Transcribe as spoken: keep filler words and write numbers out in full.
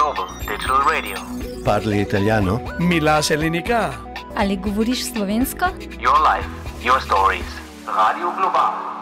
Global Digital Radio. Parli italiano? Mila Selenika. Ali govoriš slovensko? Your life, your stories. Radio Global.